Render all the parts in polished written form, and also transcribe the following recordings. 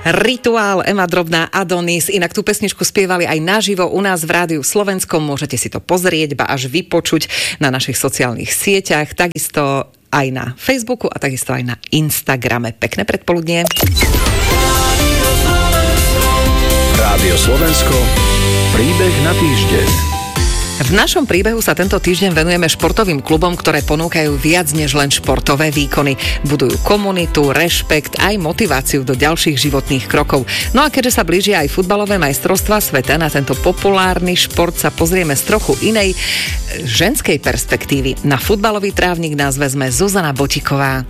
Rituál, Ema Drobná, Adonis. Inak tú pesničku spievali aj naživo u nás v Rádiu Slovensko. Môžete si to pozrieť, ba až vypočuť na našich sociálnych sieťach. Takisto aj na Facebooku a takisto aj na Instagrame. Pekné predpoludnie. Rádio Slovensko, príbeh na týždeň. V našom príbehu sa tento týždeň venujeme športovým klubom, ktoré ponúkajú viac než len športové výkony. Budujú komunitu, rešpekt aj motiváciu do ďalších životných krokov. No a keďže sa blížia aj futbalové majstrovstvá sveta, na tento populárny šport sa pozrieme z trochu inej ženskej perspektívy. Na futbalový trávnik nás vezme Zuzana Botíková.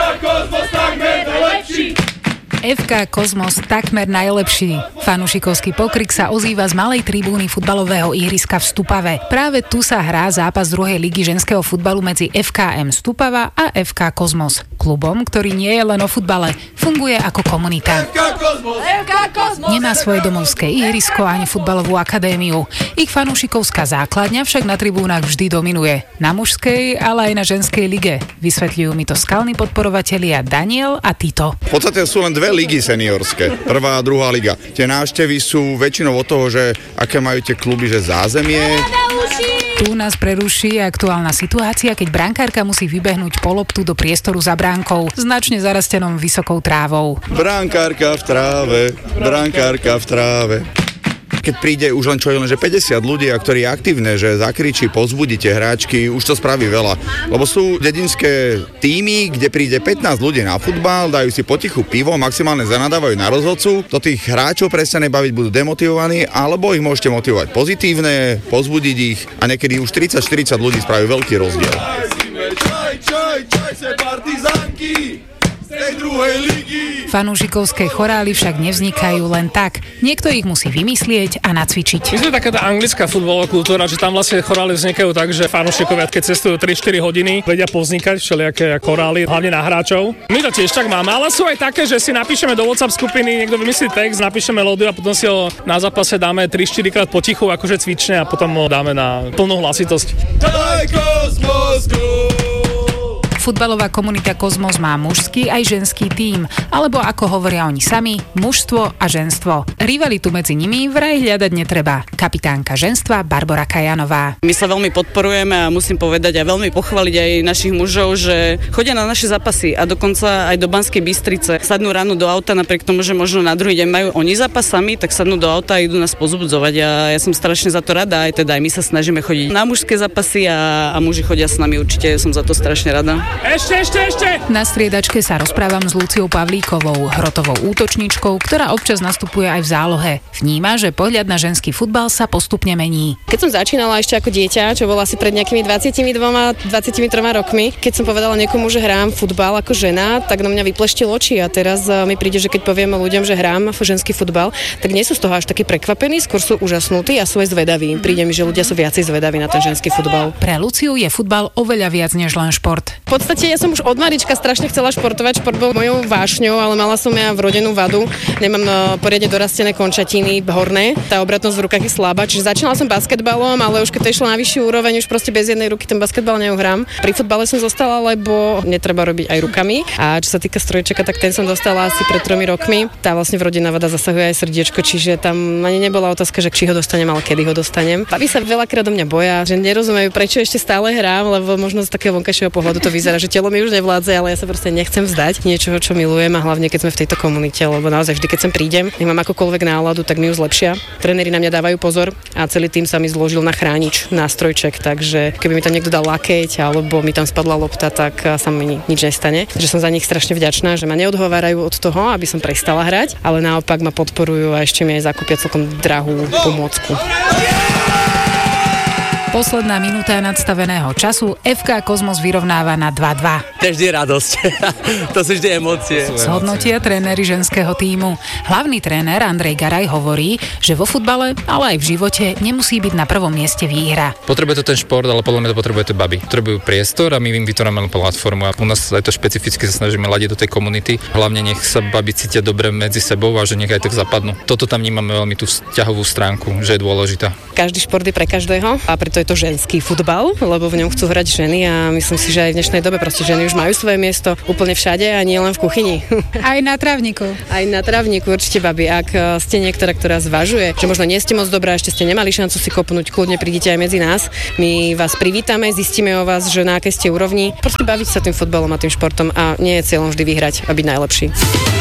FK Kozmos takmer najlepší. Fanúšikovský pokrik sa ozýva z malej tribúny futbalového ihriska v Stupave. Práve tu sa hrá zápas druhej ligy ženského futbalu medzi FKM Stupava a FK Kozmos. Klubom, ktorý nie je len o futbale, funguje ako komunita. Nemá svoje domovské ihrisko ani futbalovú akadémiu. Ich fanúšikovská základňa však na tribúnach vždy dominuje. Na mužskej, ale aj na ženskej lige. Vysvetľujú mi to skalní podporovatelia Daniel a Tito. V podstate sú len dve ligy seniorské, prvá a druhá liga. Tie návštevy sú väčšinou od toho, že aké majú tie kluby, že zázemie. Tu nás preruší aktuálna situácia, keď brankárka musí vybehnúť po loptu do priestoru za bránkou, značne zarastenom vysokou trávou. Brankárka v tráve, brankárka v tráve. Keď príde už len čo je len, že 50 ľudí, ktorí je aktívne, že zakričí, pozbudíte hráčky, už to spraví veľa. Lebo sú dedinské týmy, kde príde 15 ľudí na futbal, dajú si potichu pivo, maximálne zanadávajú na rozhodcu, do tých hráčov prestane baviť, budú demotivovaní, alebo ich môžete motivovať pozitívne, pozbudiť ich a niekedy už 30-40 ľudí spraví veľký rozdiel. Fanúšikovské chorály však nevznikajú len tak. Niekto ich musí vymyslieť a nacvičiť. My sme taká tá anglická futbalová kultúra, že tam vlastne chorály vznikajú tak, že fanúšikovia, keď cestujú 3-4 hodiny, vedia povznikať všelijaké chorály, hlavne na hráčov. My to tiež tak máme, ale sú aj také, že si napíšeme do WhatsApp skupiny, niekto vymyslí text, napíšeme melódiu a potom si ho na zápase dáme 3-4 krát potichu, akože cvične a potom ho dáme na plnú hlasitosť. Futbalová komunita Kozmos má mužský aj ženský tím, alebo ako hovoria oni sami, mužstvo a ženstvo. Rivalitu medzi nimi vraj hľadať netreba. Kapitánka ženstva Barbora Kajanová. My sa veľmi podporujeme a musím povedať a veľmi pochváliť aj našich mužov, že chodia na naše zápasy a dokonca aj do Banskej Bystrice. Sadnú ráno do auta, napriek tomu, že možno na druhý deň majú oni zápas sami, tak sadnú do auta a idú nás pozbudzovať a ja som strašne za to rada, aj my sa snažíme chodiť na mužské zápasy a muži chodia s nami, určite som za to strašne rada. Ešte! Na striedačke sa rozprávam s Luciou Pavlíkovou, hrotovou útočníčkou, ktorá občas nastupuje aj v zálohe. Vníma, že pohľad na ženský futbal sa postupne mení. Keď som začínala ešte ako dieťa, čo bolo asi pred nejakými 22-23 rokmi, keď som povedala niekomu, že hrám futbal ako žena, tak na mňa vypleštil oči a teraz mi príde, že keď poviem ľuďom, že hrám ženský futbal, tak nie sú z toho až takí prekvapení, skôr sú úžasnutí a sú aj zvedaví. Príde mi, že ľudia sú viacej zvedaví na ten ženský futbal. Pre Luciu je futbal oveľa viac než len šport. V podstate ja som už od malička strašne chcela športovať, šport bol mojou vášňou, ale mala som ja vrodenú vadu. Nemám poriadne dorastené končatiny horné, tá obratnosť v rukách je slabá, čiže začínala som basketbalom, ale už keď to išlo na vyššiu úroveň, už proste bez jednej ruky ten basketbal neuhrám. Pri futbale som zostala, lebo netreba robiť aj rukami. A čo sa týka strojčeka, tak ten som dostala asi pred 3 rokmi. Tá vlastne vrodená vada zasahuje aj srdiečko, čiže tam ani nebola otázka, že či ho dostanem, ale kedy ho dostanem. Baví sa veľakrát do mňa boja, že nerozumejú, prečo ešte stále hrám, lebo možno z takého vonkajšieho pohľadu to vyzerá, že telo mi už nevládze, ale ja sa proste nechcem vzdať niečoho, čo milujem a hlavne keď sme v tejto komunite, lebo naozaj vždy, keď sem prídem, nemám akokoľvek náladu, tak mi ju zlepšia. Tréneri na mňa dávajú pozor a celý tým sa mi zložil na chránič, nástrojček, takže keby mi tam niekto dal lakeť alebo mi tam spadla lopta, tak sa mi nič nestane. Takže som za nich strašne vďačná, že ma neodhovárajú od toho, aby som prestala hrať, ale naopak ma podporujú a ešte mi aj zakúpia celkom drahú pomôcku. Posledná minúta nadstaveného času FK Kozmos vyrovnáva na 2-2. To je vždy radosť. To sú vždy emócie. Zhodnotia tréneri ženského tímu. Hlavný tréner Andrej Garaj hovorí, že vo futbale, ale aj v živote nemusí byť na prvom mieste výhra. Potrebuje to ten šport, ale podľa mňa to potrebuje to baby. Potrebujú priestor a my im vytvárame platformu a u nás aj to špecificky sa snažíme ladiť do tej komunity. Hlavne nech sa baby cítia dobre medzi sebou a že nech aj tak zapadnú. Toto tam vnímame veľmi tú vzťahovú stránku, že je dôležitá. Každý šport je pre každého a preto to je to ženský futbal, lebo v ňom chcú hrať ženy a myslím si, že aj v dnešnej dobe proste ženy už majú svoje miesto úplne všade a nie len v kuchyni. Aj na trávniku. Aj na trávniku, určite, babi. Ak ste niektorá, ktorá zvažuje, že možno nie ste moc dobrá, ešte ste nemali šancu si kopnúť, kľudne prídite aj medzi nás. My vás privítame, zistíme o vás, že na akej ste úrovni. Proste baviť sa tým futbalom a tým športom a nie je cieľom vždy vyhrať a byť najlepší.